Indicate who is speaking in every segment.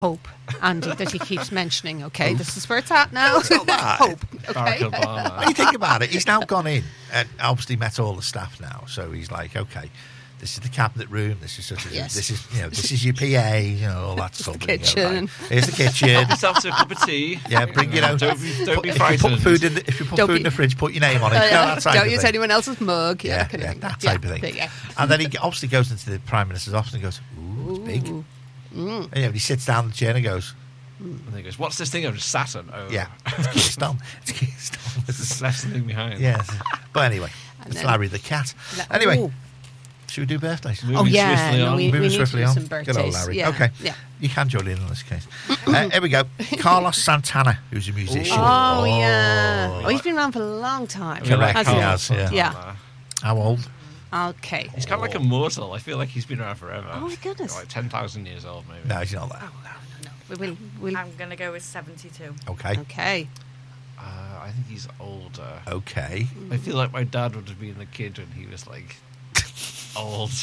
Speaker 1: hope, Andy, that he keeps mentioning. Okay, this is where it's at now.
Speaker 2: It's not that.
Speaker 1: Hope.
Speaker 3: Barack
Speaker 1: Okay.
Speaker 3: Obama.
Speaker 2: When you think about it, he's now gone in and obviously met all the staff now. So he's like, okay, this is the cabinet room. This is
Speaker 1: Yes.
Speaker 2: this is your PA. All that stuff.
Speaker 1: the kitchen.
Speaker 2: Here's the kitchen.
Speaker 3: Yourself to a cup of tea.
Speaker 2: Yeah, bring it out.
Speaker 3: Don't be
Speaker 2: If you put
Speaker 3: frightened.
Speaker 2: food in the fridge, put your name on it. That type
Speaker 1: Don't
Speaker 2: of
Speaker 1: use
Speaker 2: thing.
Speaker 1: anyone else's mug. Yeah, that kind of thing.
Speaker 2: that type of thing.
Speaker 1: Yeah.
Speaker 2: And then he obviously goes into the Prime Minister's office and goes, ooh, it's big. And, he sits down in the chair and goes,
Speaker 3: And he goes, "What's this thing I've just sat on?" Oh,
Speaker 2: yeah, it's Keystone. It's Keystone.
Speaker 3: It's left something behind.
Speaker 2: Yes. But anyway,
Speaker 1: And
Speaker 2: it's
Speaker 1: then-
Speaker 2: Larry the cat. Anyway,
Speaker 1: Ooh.
Speaker 2: should we do birthdays?
Speaker 3: Moving
Speaker 1: Oh, yeah.
Speaker 3: swiftly
Speaker 1: No,
Speaker 3: on.
Speaker 1: we
Speaker 2: Moving
Speaker 1: need to
Speaker 2: swiftly
Speaker 1: do
Speaker 2: on.
Speaker 1: some
Speaker 2: Good old
Speaker 1: birthdays.
Speaker 2: Larry.
Speaker 1: Yeah.
Speaker 2: Okay.
Speaker 1: Yeah.
Speaker 2: You can join in on this case. Here we go. Carlos Santana, who's a musician.
Speaker 1: Oh, yeah. Oh, he's been around for a long time.
Speaker 2: Correct,
Speaker 1: hasn't
Speaker 2: he has, yeah.
Speaker 1: Yeah.
Speaker 2: How old?
Speaker 1: Okay.
Speaker 3: He's kind of like a mortal. I feel like he's been around forever.
Speaker 1: Oh, my goodness.
Speaker 3: Like 10,000 years old, maybe.
Speaker 2: No, he's not that.
Speaker 1: We'll,
Speaker 4: I'm going to go with 72.
Speaker 2: Okay.
Speaker 1: okay.
Speaker 3: I think he's older.
Speaker 2: Okay.
Speaker 3: I feel like my dad would have been the kid when he was like old.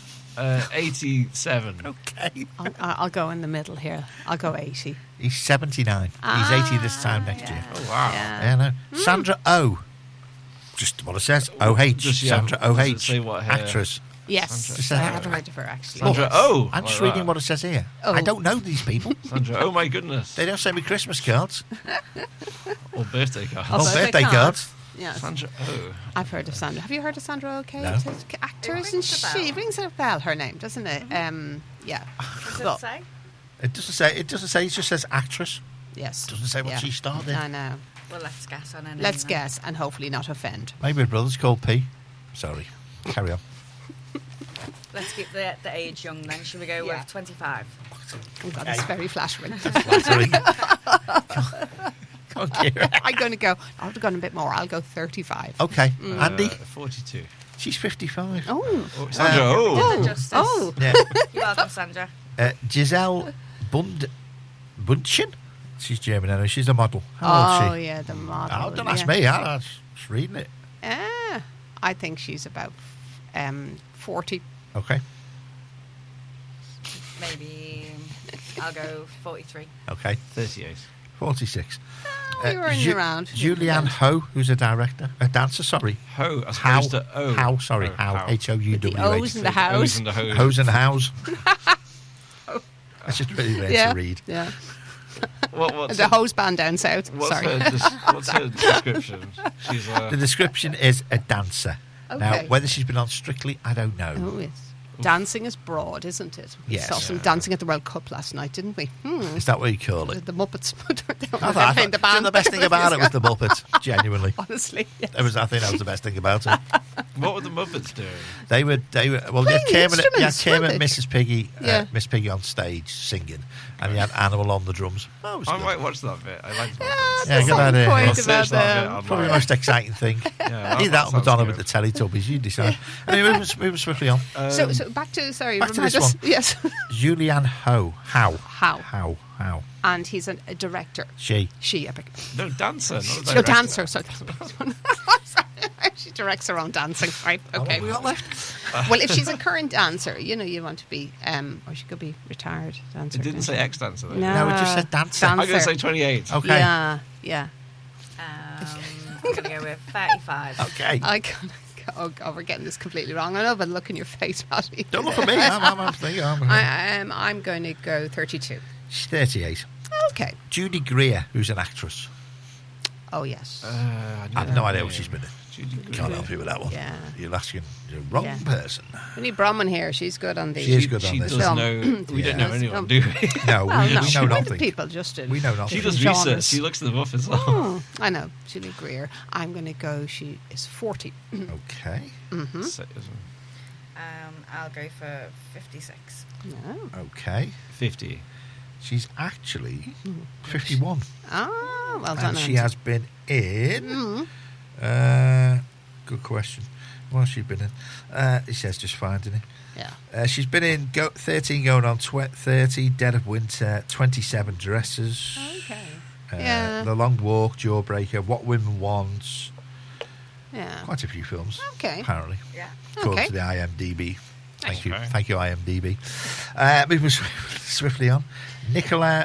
Speaker 3: 87.
Speaker 2: Okay.
Speaker 1: I'll go in the middle here. I'll go 80.
Speaker 2: He's 79. He's 80 this time next year.
Speaker 3: Oh wow.
Speaker 1: Yeah.
Speaker 2: Yeah, no. Sandra Oh. Just what it says. OH.
Speaker 3: Just, yeah,
Speaker 2: Sandra
Speaker 3: does it
Speaker 2: OH.
Speaker 3: say what her-
Speaker 2: Actress.
Speaker 1: Yes.
Speaker 2: Sandra.
Speaker 1: I haven't heard of her, actually.
Speaker 3: Sandra Oh.
Speaker 2: I'm just
Speaker 3: like
Speaker 2: reading
Speaker 3: that.
Speaker 2: what it says here.
Speaker 1: Oh.
Speaker 2: I don't know these people.
Speaker 3: Sandra. Oh my goodness.
Speaker 2: They don't send me Christmas cards
Speaker 3: Or birthday cards.
Speaker 1: Oh,
Speaker 2: or birthday cards.
Speaker 1: Yes.
Speaker 3: Sandra Oh.
Speaker 1: I've heard of Sandra. Have you heard of Sandra Okay?
Speaker 2: No.
Speaker 1: It's an actor,
Speaker 4: It
Speaker 1: isn't
Speaker 4: rings a
Speaker 1: she?
Speaker 4: bell.
Speaker 1: Rings a bell, her name, doesn't it? Yeah.
Speaker 4: Does
Speaker 1: Well,
Speaker 4: it say?
Speaker 2: It doesn't say. It doesn't say. It just says actress.
Speaker 1: yes.
Speaker 2: Doesn't say what
Speaker 1: Yeah.
Speaker 2: she starred in.
Speaker 1: I know.
Speaker 4: Well, let's guess on it.
Speaker 1: Let's guess and hopefully not offend.
Speaker 2: Maybe her brother's called P. Sorry. Carry on.
Speaker 4: Let's keep the age young then. Should we go
Speaker 1: Yeah.
Speaker 4: with 25?
Speaker 1: Oh, God, that's very flattering.
Speaker 2: Sorry. Come on, Kira.
Speaker 1: I'm going to go. I'll go a bit more. I'll go 35.
Speaker 2: Okay. Andy.
Speaker 3: 42.
Speaker 2: She's 55.
Speaker 1: Oh.
Speaker 3: Oh, Sandra Oh.
Speaker 4: Did it justice.
Speaker 1: Oh.
Speaker 2: Yeah.
Speaker 4: You're welcome, Sandra.
Speaker 2: Giselle Bundchen. She's German anyway. She's a model. How old
Speaker 1: Oh,
Speaker 2: is she?
Speaker 1: yeah, the model.
Speaker 2: Oh, don't ask
Speaker 1: yeah.
Speaker 2: me. I'm just reading it.
Speaker 1: I think she's about 40.
Speaker 2: Okay.
Speaker 4: Maybe I'll go 43.
Speaker 2: Okay.
Speaker 3: 38.
Speaker 2: 46.
Speaker 1: You were in
Speaker 2: Ju-
Speaker 1: the round.
Speaker 2: Julianne Ho, who's a director, a dancer. Sorry.
Speaker 3: Ho as
Speaker 2: How?
Speaker 3: opposed to O.
Speaker 2: How? Sorry.
Speaker 3: Oh,
Speaker 2: How?
Speaker 1: The
Speaker 2: H-O-U-W-H.
Speaker 1: O's in the house.
Speaker 3: O's and the Ho's.
Speaker 2: Hose and house. That's just really rare
Speaker 1: Yeah.
Speaker 2: to read.
Speaker 1: Yeah.
Speaker 3: What's
Speaker 1: The hose band down south.
Speaker 3: What's
Speaker 1: Sorry.
Speaker 3: what's her description? She's
Speaker 2: The description is a dancer. Now,
Speaker 1: Okay.
Speaker 2: whether she's been on Strictly, I don't know.
Speaker 1: Oh, yes. Dancing is broad, isn't it? We
Speaker 2: Yes.
Speaker 1: saw some dancing at the World Cup last night, didn't we?
Speaker 2: Is that what you call it?
Speaker 1: The Muppets.
Speaker 2: I thought the best thing about it was the Muppets, genuinely.
Speaker 1: Honestly. Yes.
Speaker 2: I think that was the best thing about it.
Speaker 3: what were the Muppets doing?
Speaker 2: They were well,
Speaker 1: Playing
Speaker 2: you had
Speaker 1: instruments,
Speaker 2: Kim and
Speaker 1: weren't they?
Speaker 2: Mrs. Piggy,
Speaker 1: Yeah.
Speaker 2: Miss Piggy on stage singing, and you had Animal on the drums. Oh, it was
Speaker 3: I
Speaker 2: good.
Speaker 3: might watch that bit. I like the
Speaker 1: Yeah,
Speaker 3: Muppets.
Speaker 2: Yeah, good
Speaker 1: some
Speaker 2: idea.
Speaker 1: point
Speaker 3: I'll
Speaker 1: about
Speaker 3: search that bit
Speaker 1: them.
Speaker 3: online.
Speaker 2: Probably the most exciting thing.
Speaker 3: Yeah,
Speaker 2: Either that or
Speaker 3: sounds
Speaker 2: Madonna
Speaker 3: good.
Speaker 2: with the Teletubbies, you decide. Anyway, moving swiftly on.
Speaker 1: So back to, sorry,
Speaker 2: back to
Speaker 1: remind
Speaker 2: this
Speaker 1: us.
Speaker 2: one.
Speaker 1: Yes.
Speaker 2: Julianne Ho. How?
Speaker 1: How. And he's a director.
Speaker 2: She.
Speaker 1: She, I beg.
Speaker 3: No, dancer. Not a
Speaker 1: No,
Speaker 3: director.
Speaker 1: dancer. Sorry. She directs her own dancing, right? Okay.
Speaker 2: What we got left?
Speaker 1: Well, if she's a current dancer, you want to be, or she could be retired dancer.
Speaker 3: It didn't say ex-dancer, though.
Speaker 1: No.
Speaker 2: No, it just said dancer.
Speaker 3: I'm going to say 28.
Speaker 2: Okay.
Speaker 1: Yeah.
Speaker 4: I'm going to go with 35.
Speaker 2: Okay.
Speaker 1: I can't. Oh God, we're getting this completely wrong. I know, but look in your face, Patty.
Speaker 2: Don't look at me. I'm thinking.
Speaker 1: I'm going to go 32.
Speaker 2: She's 38.
Speaker 1: Okay.
Speaker 2: Judy Greer, who's an actress.
Speaker 1: Oh yes.
Speaker 2: I have no idea what she's been in.
Speaker 3: Judy Greer.
Speaker 2: Can't help you with that one.
Speaker 1: Yeah.
Speaker 2: You're asking the wrong
Speaker 1: Yeah.
Speaker 2: person.
Speaker 1: We need Bronwyn here. She's good on the.
Speaker 2: She is good on
Speaker 3: She
Speaker 2: this.
Speaker 3: does
Speaker 1: Film.
Speaker 3: know. We don't know
Speaker 1: Yes.
Speaker 3: anyone, do we?
Speaker 2: No,
Speaker 1: Well,
Speaker 2: we
Speaker 1: no,
Speaker 2: know
Speaker 1: the
Speaker 2: nothing.
Speaker 1: people just in.
Speaker 2: We know nothing.
Speaker 3: She does
Speaker 1: Genres.
Speaker 3: research. She looks them up as well.
Speaker 1: I know. Julie Greer. I'm going to go. She is 40.
Speaker 2: Okay.
Speaker 3: So-
Speaker 4: I'll go for 56.
Speaker 1: No.
Speaker 2: Okay.
Speaker 3: 50.
Speaker 2: She's actually 51.
Speaker 1: Ah, well done.
Speaker 2: And she
Speaker 1: Andy.
Speaker 2: has been in. Good question. What has she been in? It says just finding it.
Speaker 1: Yeah.
Speaker 2: She's been in 13 going on 30, Dead of Winter, 27 Dresses.
Speaker 1: Okay. Yeah.
Speaker 2: The Long Walk, Jawbreaker, What Women Want.
Speaker 1: Yeah.
Speaker 2: Quite a few films.
Speaker 1: Okay.
Speaker 2: Apparently.
Speaker 4: Yeah.
Speaker 2: According
Speaker 1: Okay.
Speaker 2: to the IMDb. Thank you.
Speaker 3: Okay.
Speaker 2: Thank you, IMDb. Moving swiftly on. Nicola